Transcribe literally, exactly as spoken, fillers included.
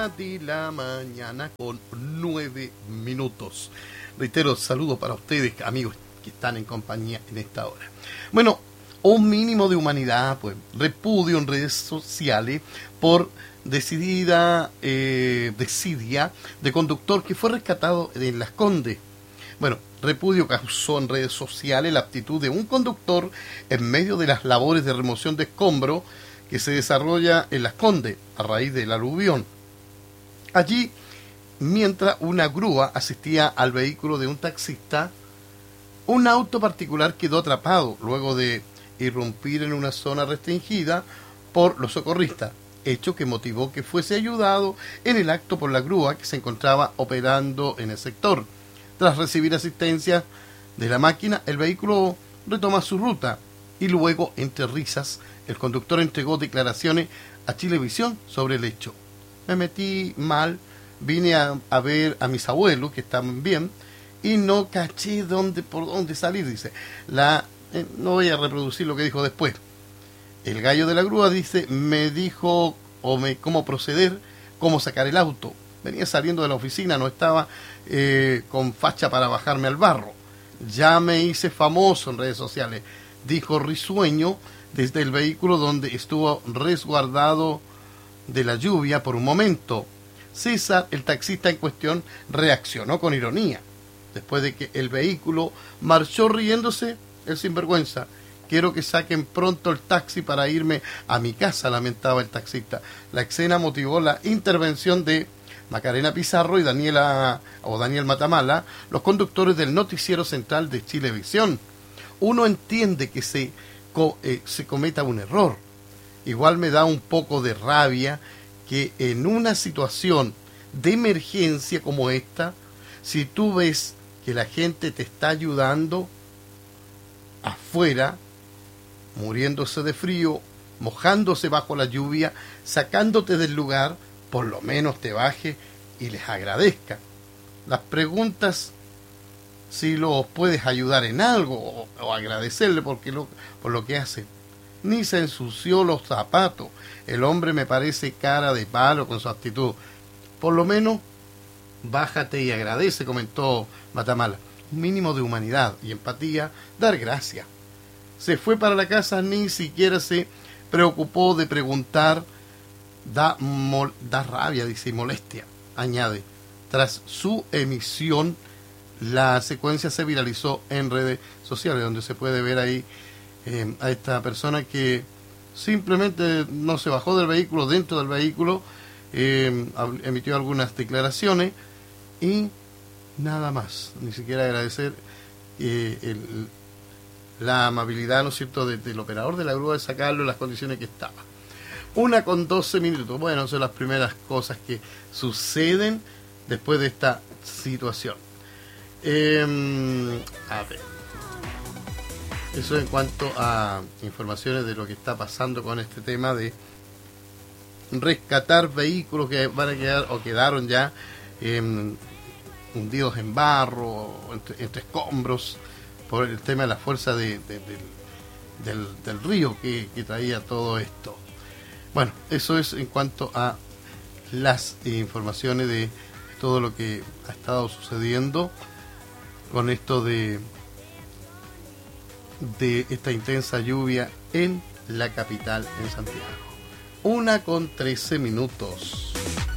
una de la mañana con nueve minutos. Reitero, saludo para ustedes, amigos que están en compañía en esta hora. Bueno, un mínimo de humanidad, pues, repudio en redes sociales por decidida eh, desidia de conductor que fue rescatado en Las Condes. Bueno, repudio causó en redes sociales la actitud de un conductor en medio de las labores de remoción de escombros que se desarrolla en Las Condes a raíz del aluvión. Allí, mientras una grúa asistía al vehículo de un taxista, un auto particular quedó atrapado luego de irrumpir en una zona restringida por los socorristas, hecho que motivó que fuese ayudado en el acto por la grúa que se encontraba operando en el sector. Tras recibir asistencia de la máquina, el vehículo retoma su ruta y luego, entre risas, el conductor entregó declaraciones a Chilevisión sobre el hecho. Me metí mal, vine a, a ver a mis abuelos que estaban bien y no caché dónde, por dónde salir, dice. La, eh, no voy a reproducir lo que dijo después. El gallo de la grúa dice, me dijo o me, cómo proceder, cómo sacar el auto. Venía saliendo de la oficina, no estaba eh, con facha para bajarme al barro. Ya me hice famoso en redes sociales, dijo risueño desde el vehículo donde estuvo resguardado de la lluvia por un momento. César, el taxista en cuestión, reaccionó con ironía. Después de que el vehículo marchó riéndose, el sinvergüenza. Quiero que saquen pronto el taxi para irme a mi casa, lamentaba el taxista. La escena motivó la intervención de Macarena Pizarro y Daniela o Daniel Matamala, los conductores del noticiero central de Chilevisión. Uno entiende que se, co, eh, se cometa un error. Igual me da un poco de rabia que en una situación de emergencia como esta, si tú ves que la gente te está ayudando afuera, muriéndose de frío, mojándose bajo la lluvia, sacándote del lugar, por lo menos te baje y les agradezca. Las preguntas, si los puedes ayudar en algo o, o agradecerle porque lo, por lo que hace. Ni se ensució los zapatos. El hombre me parece cara de palo con su actitud. Por lo menos, bájate y agradece, comentó Matamala. Un mínimo de humanidad y empatía, dar gracias. Se fue para la casa, ni siquiera se preocupó de preguntar. Da, mol, da rabia, dice, y molestia, añade. Tras su emisión, la secuencia se viralizó en redes sociales, donde se puede ver ahí eh, a esta persona que simplemente no se bajó del vehículo, dentro del vehículo, eh, emitió algunas declaraciones y nada más. Ni siquiera agradecer eh, el, la amabilidad, ¿no es cierto?, de, del operador de la grúa de sacarlo en las condiciones que estaba. Una con doce minutos. Bueno, son las primeras cosas que suceden después de esta situación. Eh, a ver. Eso en cuanto a informaciones de lo que está pasando con este tema de rescatar vehículos que van a quedar o quedaron ya eh, hundidos en barro, entre, entre escombros, por el tema de la fuerza de, de, de, del, del río que, que traía todo esto. Bueno, eso es en cuanto a las informaciones de todo lo que ha estado sucediendo con esto de, de esta intensa lluvia en la capital, en Santiago. Una con trece minutos.